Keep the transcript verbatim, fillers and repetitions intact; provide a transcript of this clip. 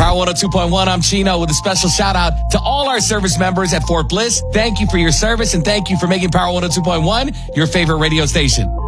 Power one oh two point one, I'm Chino with a special shout out to all our service members at Fort Bliss. Thank you for your service and thank you for making Power one oh two point one your favorite radio station.